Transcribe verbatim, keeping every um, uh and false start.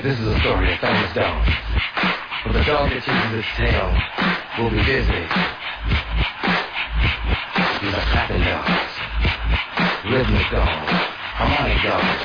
This is a story of famous dogs. But the dog that chases its tail will be busy. These are clapping dogs, rhythmic dogs, harmonic dogs.